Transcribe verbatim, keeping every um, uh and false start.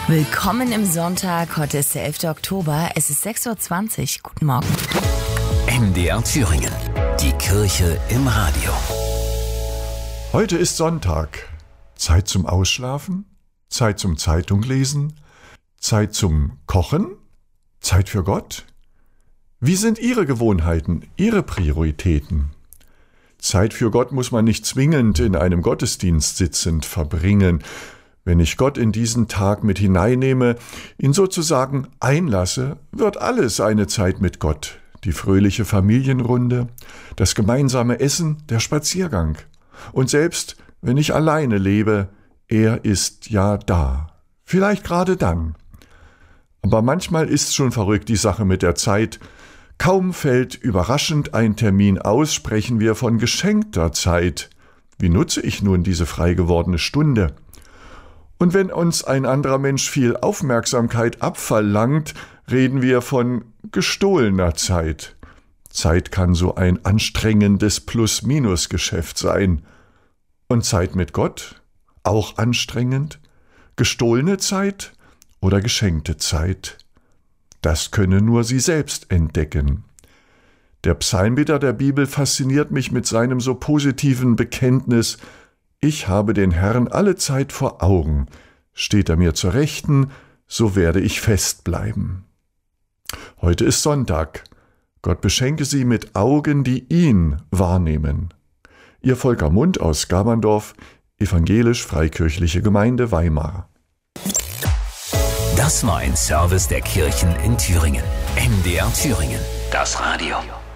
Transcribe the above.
Willkommen im Sonntag. Heute ist der elfte Oktober. Es ist sechs Uhr zwanzig. Guten Morgen. M D R Thüringen. Die Kirche im Radio. Heute ist Sonntag. Zeit zum Ausschlafen? Zeit zum Zeitunglesen? Zeit zum Kochen? Zeit für Gott? Wie sind Ihre Gewohnheiten, Ihre Prioritäten? Zeit für Gott muss man nicht zwingend in einem Gottesdienst sitzend verbringen. Wenn ich Gott in diesen Tag mit hineinnehme, ihn sozusagen einlasse, wird alles eine Zeit mit Gott. Die fröhliche Familienrunde, das gemeinsame Essen, der Spaziergang. Und selbst wenn ich alleine lebe, er ist ja da. Vielleicht gerade dann. Aber manchmal ist schon verrückt die Sache mit der Zeit. Kaum fällt überraschend ein Termin aus, sprechen wir von geschenkter Zeit. Wie nutze ich nun diese frei gewordene Stunde? Und wenn uns ein anderer Mensch viel Aufmerksamkeit abverlangt, reden wir von gestohlener Zeit. Zeit kann so ein anstrengendes Plus-Minus-Geschäft sein. Und Zeit mit Gott? Auch anstrengend? Gestohlene Zeit oder geschenkte Zeit? Das könne nur Sie selbst entdecken. Der Psalmbeter der Bibel fasziniert mich mit seinem so positiven Bekenntnis: Ich habe den Herrn alle Zeit vor Augen. Steht er mir zur Rechten, so werde ich fest bleiben. Heute ist Sonntag. Gott beschenke Sie mit Augen, die ihn wahrnehmen. Ihr Volker Mund aus Gaberndorf, Evangelisch-Freikirchliche Gemeinde Weimar. Das war ein Service der Kirchen in Thüringen. M D R Thüringen. Das Radio.